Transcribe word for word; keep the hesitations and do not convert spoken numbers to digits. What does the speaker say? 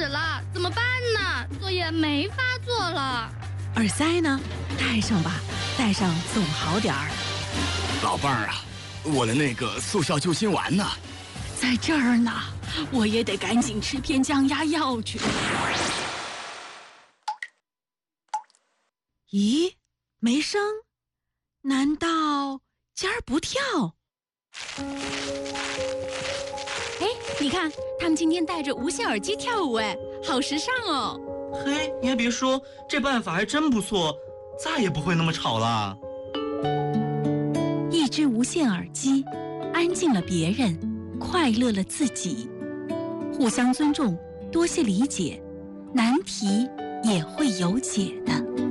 了，怎么办呢？作业没法做了。 耳塞呢？戴上吧，戴上总好点儿。 老伴儿啊，我的那个速效救心丸呢？ 在这儿呢，我也得赶紧吃片降压药去。咦，没声？难道尖儿不跳？哎，你看，他们今天戴着无线耳机跳舞，哎，好时尚哦！ 嘿，你还别说，这办法还真不错，再也不会那么吵了。 一只无线耳机，安静了别人，快乐了自己。互相尊重，多些理解，难题也会有解的。